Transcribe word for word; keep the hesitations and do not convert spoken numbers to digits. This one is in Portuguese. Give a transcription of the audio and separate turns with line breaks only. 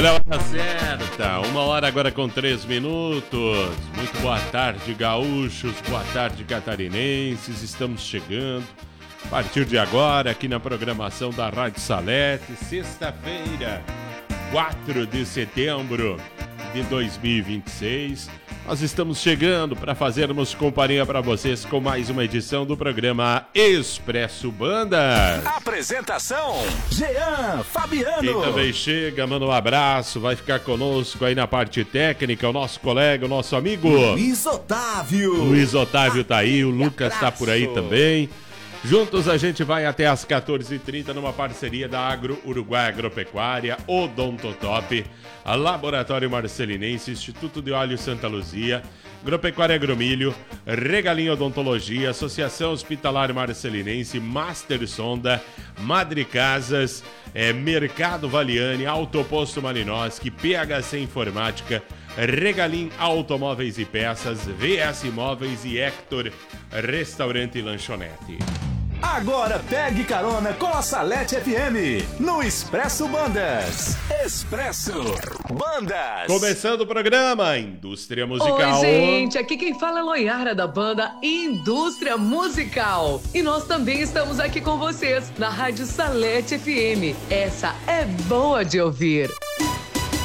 Hora certa, uma hora agora com três minutos. Muito boa tarde, gaúchos, boa tarde, catarinenses. Estamos chegando a partir de agora aqui na programação da Rádio Salete, sexta-feira, quatro de setembro de dois mil e vinte e seis. Nós estamos chegando para fazermos companhia para vocês com mais uma edição do programa Expresso Banda.
Apresentação: Jean Fabiano.
Quem também chega, manda um abraço, vai ficar conosco aí na parte técnica, o nosso colega, o nosso amigo
Luiz Otávio.
Luiz Otávio tá aí, o Lucas tá por aí também. Juntos a gente vai até às quatorze e trinta numa parceria da Agro Uruguai Agropecuária, Odontotop, a Laboratório Marcelinense, Instituto de Óleo Santa Luzia, Agropecuária Agromilho, Regalinho Odontologia, Associação Hospitalar Marcelinense, Master Sonda, Madre Casas, é, Mercado Valiani, Autoposto Malinowski, P H C Informática, Regalim Automóveis e Peças, V S Imóveis e Hector Restaurante e Lanchonete.
Agora pegue carona com a Salete F M no Expresso Bandas. Expresso Bandas.
Começando o programa Indústria Musical.
Oi, gente, aqui quem fala é Loiara da banda Indústria Musical. E nós também estamos aqui com vocês na Rádio Salete F M. Essa é boa de ouvir.